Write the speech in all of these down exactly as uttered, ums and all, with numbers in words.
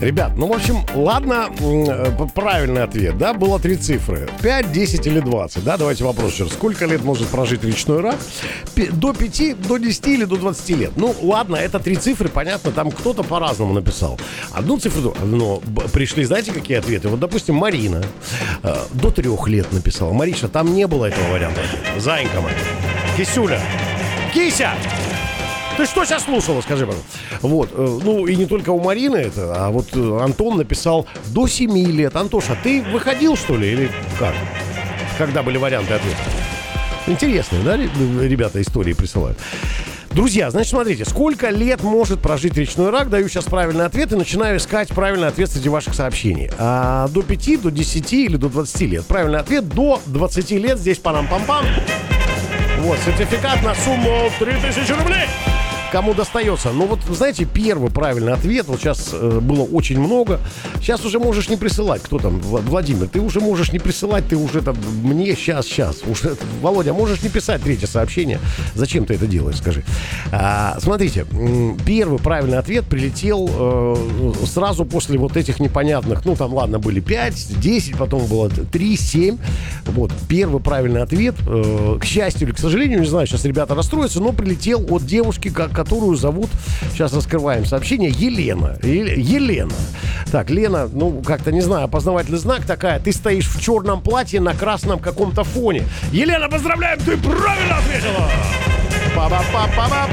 Ребят, ну, в общем, ладно, м, правильный ответ, да, было три цифры. пять, десять или двадцать, да, давайте вопрос еще раз. Сколько лет может прожить речной рак? Пи- До пяти, до десяти или до двадцати лет? Ну, ладно, это три цифры, понятно, там кто-то по-разному написал. Одну цифру, но б- пришли, знаете, какие ответы? Вот, допустим, Марина э, до трех лет написала. Мариша, там не было этого варианта. Заинька моя. Кисюля. Кися! Ты что сейчас слушала, скажи, пожалуйста? Вот, э, ну и не только у Марины это, а вот э, Антон написал до семи лет. Антоша, ты выходил, что ли, или как? Когда были варианты ответа? Интересные, да, ребята истории присылают. Друзья, значит, смотрите, сколько лет может прожить речной рак? Даю сейчас правильный ответ и начинаю искать правильный ответ среди ваших сообщений. А, до пяти, до десяти или до двадцати лет? Правильный ответ до двадцати лет. Здесь парам-пам-пам. Вот, сертификат на сумму три тысячи рублей. Кому достается? Ну вот, знаете, первый правильный ответ, вот сейчас э, было очень много. Сейчас уже можешь не присылать. Кто там? Влад- Владимир, ты уже можешь не присылать, ты уже там, мне сейчас, сейчас. Уже, Володя, можешь не писать третье сообщение. Зачем ты это делаешь, скажи? А, смотрите, м, первый правильный ответ прилетел э, сразу после вот этих непонятных, ну там, ладно, были пять, десять, потом было три, семь. Вот, первый правильный ответ, э, к счастью или к сожалению, не знаю, сейчас ребята расстроятся, но прилетел от девушки, как которую зовут, сейчас раскрываем сообщение, Елена. Е- Елена. Так, Лена, ну, как-то, не знаю, опознавательный знак такая. Ты стоишь в черном платье на красном каком-то фоне. Елена, поздравляем, ты правильно ответила! Па-ба-па-па-ба.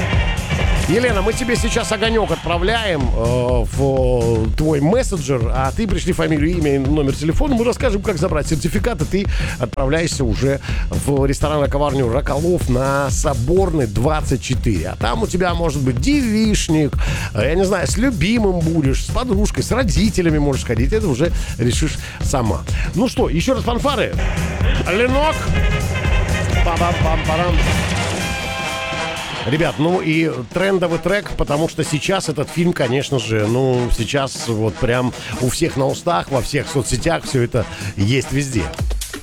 Елена, мы тебе сейчас огонек отправляем э, в твой мессенджер, а ты пришли фамилию, имя и номер телефона. Мы расскажем, как забрать сертификат, и ты отправляешься уже в ресторан-коварню «Роколов» на Соборной, двадцать четыре. А там у тебя может быть девичник, я не знаю, с любимым будешь, с подружкой, с родителями можешь ходить. Это уже решишь сама. Ну что, еще раз фанфары. Ленок. Па-бам-пам-парам. Ребят, ну и трендовый трек, потому что сейчас этот фильм, конечно же, ну, сейчас вот прям у всех на устах, во всех соцсетях все это есть везде.